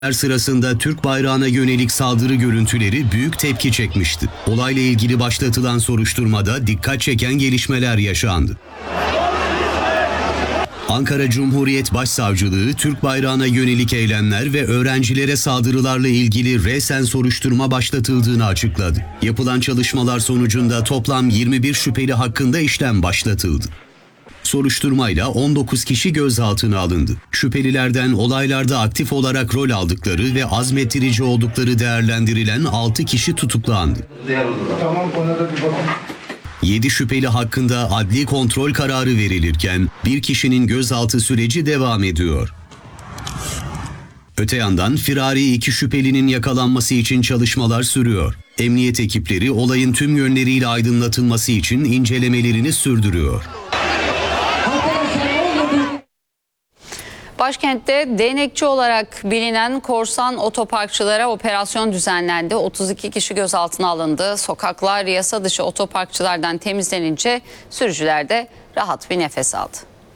Sırasında Türk bayrağına yönelik saldırı görüntüleri büyük tepki çekmişti. Olayla ilgili başlatılan soruşturmada dikkat çeken gelişmeler yaşandı. Ankara Cumhuriyet Başsavcılığı, Türk bayrağına yönelik eylemler ve öğrencilere saldırılarla ilgili resen soruşturma başlatıldığını açıkladı. Yapılan çalışmalar sonucunda toplam 21 şüpheli hakkında işlem başlatıldı. Soruşturmayla 19 kişi gözaltına alındı. Şüphelilerden olaylarda aktif olarak rol aldıkları ve azmettirici oldukları değerlendirilen 6 kişi tutuklandı. 7 şüpheli hakkında adli kontrol kararı verilirken bir kişinin gözaltı süreci devam ediyor. Öte yandan firari 2 şüphelinin yakalanması için çalışmalar sürüyor. Emniyet ekipleri olayın tüm yönleriyle aydınlatılması için incelemelerini sürdürüyor. Başkentte değnekçi olarak bilinen korsan otoparkçılara operasyon düzenlendi. 32 kişi gözaltına alındı. Sokaklar yasa dışı otoparkçılardan temizlenince sürücüler de rahat bir nefes aldı.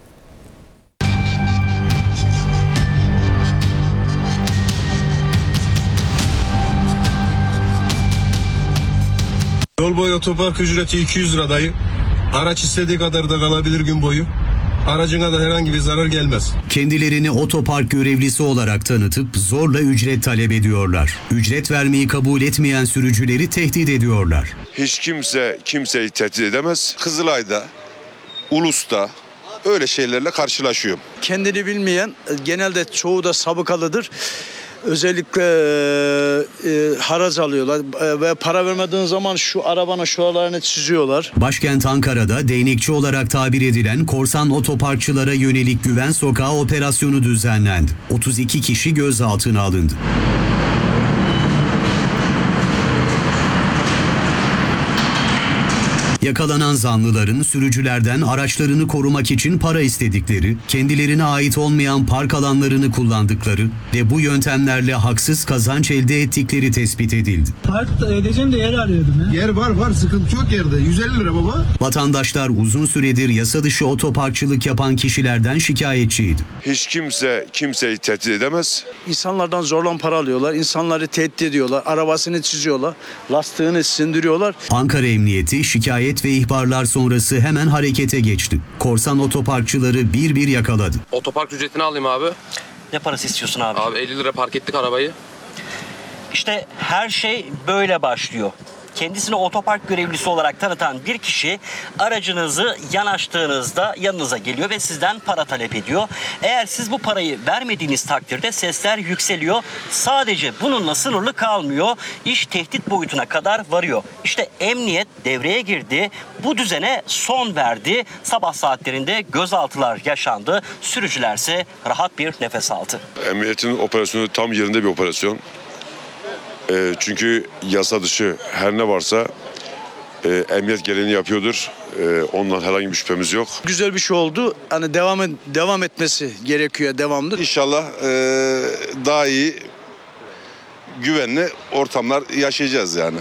Yol boyu otopark ücreti 200 lira dayı. Araç istediği kadar da kalabilir gün boyu. Aracına da herhangi bir zarar gelmez. Kendilerini otopark görevlisi olarak tanıtıp zorla ücret talep ediyorlar. Ücret vermeyi kabul etmeyen sürücüleri tehdit ediyorlar. Hiç kimse kimseyi tehdit edemez. Kızılay'da, Ulus'ta öyle şeylerle karşılaşıyorum. Kendini bilmeyen, genelde çoğu da sabıkalıdır. Özellikle haraç alıyorlar ve para vermediğin zaman şu arabanın şuralarını çiziyorlar. Başkent Ankara'da değnekçi olarak tabir edilen korsan otoparkçılara yönelik güven sokağı operasyonu düzenlendi. 32 kişi gözaltına alındı. Yakalanan zanlıların sürücülerden araçlarını korumak için para istedikleri, kendilerine ait olmayan park alanlarını kullandıkları ve bu yöntemlerle haksız kazanç elde ettikleri tespit edildi. Park edeceğim de yer arıyordum ya. Yer var sıkıntı yok yerde. 150 lira baba. Vatandaşlar uzun süredir yasa dışı otoparkçılık yapan kişilerden şikayetçiydi. Hiç kimse kimseyi tehdit edemez. İnsanlardan zorla para alıyorlar, insanları tehdit ediyorlar, arabasını çiziyorlar, lastiğini sindiriyorlar. Ankara Emniyeti şikayet ve ihbarlar sonrası hemen harekete geçti. Korsan otoparkçıları bir bir yakaladı. Otopark ücretini alayım abi. Ne parası istiyorsun abi? Abi 50 lira park ettik arabayı. İşte her şey böyle başlıyor. Kendisini otopark görevlisi olarak tanıtan bir kişi aracınızı yanaştığınızda yanınıza geliyor ve sizden para talep ediyor. Eğer siz bu parayı vermediğiniz takdirde sesler yükseliyor. Sadece bununla sınırlı kalmıyor. İş tehdit boyutuna kadar varıyor. İşte emniyet devreye girdi. Bu düzene son verdi. Sabah saatlerinde gözaltılar yaşandı. Sürücülerse rahat bir nefes aldı. Emniyetin operasyonu tam yerinde bir operasyon. Çünkü yasa dışı her ne varsa emniyet gereğini yapıyordur. Ondan herhangi bir şüphemiz yok. Güzel bir şey oldu. Hani devam etmesi gerekiyor, devamlı. İnşallah daha iyi, güvenli ortamlar yaşayacağız yani.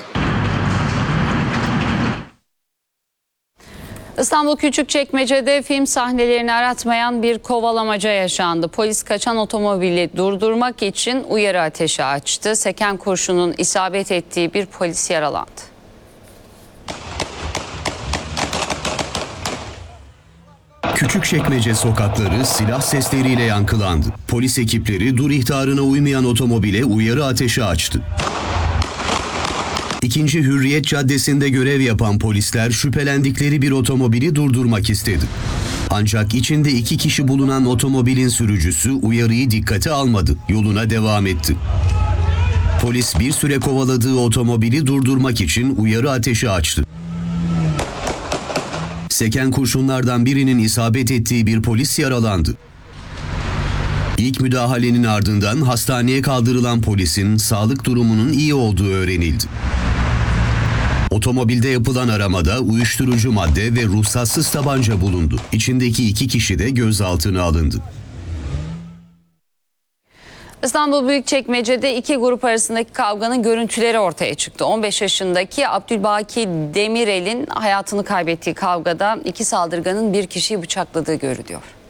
İstanbul Küçükçekmece'de film sahnelerini aratmayan bir kovalamaca yaşandı. Polis kaçan otomobili durdurmak için uyarı ateşi açtı. Seken kurşunun isabet ettiği bir polis yaralandı. Küçükçekmece sokakları silah sesleriyle yankılandı. Polis ekipleri dur ihtarına uymayan otomobile uyarı ateşi açtı. 2. Hürriyet Caddesi'nde görev yapan polisler şüphelendikleri bir otomobili durdurmak istedi. Ancak içinde 2 kişi bulunan otomobilin sürücüsü uyarıyı dikkate almadı, yoluna devam etti. Polis bir süre kovaladığı otomobili durdurmak için uyarı ateşi açtı. Seken kurşunlardan birinin isabet ettiği bir polis yaralandı. İlk müdahalenin ardından hastaneye kaldırılan polisin sağlık durumunun iyi olduğu öğrenildi. Otomobilde yapılan aramada uyuşturucu madde ve ruhsatsız tabanca bulundu. İçindeki 2 kişi de gözaltına alındı. İstanbul Büyükçekmece'de 2 grup arasındaki kavganın görüntüleri ortaya çıktı. 15 yaşındaki Abdülbaki Demirel'in hayatını kaybettiği kavgada 2 saldırganın bir kişiyi bıçakladığı görülüyor.